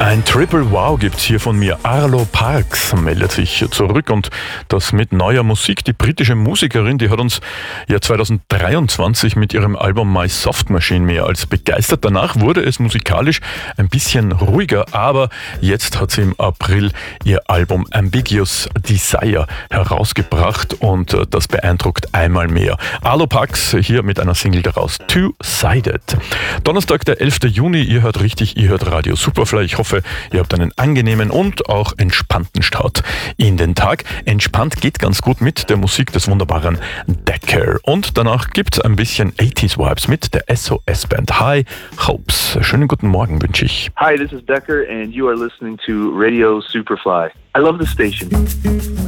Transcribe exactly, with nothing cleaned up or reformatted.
Ein Triple Wow gibt's hier von mir. Arlo Parks meldet sich zurück und das mit neuer Musik. Die britische Musikerin, die hat uns ja zwanzig dreiundzwanzig mit ihrem Album My Soft Machine mehr als begeistert. Danach wurde es musikalisch ein bisschen ruhiger, aber jetzt hat sie im April ihr Album Ambiguous Desire herausgebracht und das beeindruckt einmal mehr. Arlo Parks hier mit einer Single daraus, Two-Sided. Donnerstag, der elfter Juni, ihr hört richtig, ihr hört Radio Superfly. Ich hoffe, ihr habt einen angenehmen und auch entspannten Start in den Tag. Entspannt geht ganz gut mit der Musik des wunderbaren Decker. Und danach gibt's ein bisschen achtziger Vibes mit der S O S-Band High Hopes. Schönen guten Morgen wünsche ich. Hi, this is Decker and you are listening to Radio Superfly. I love the station.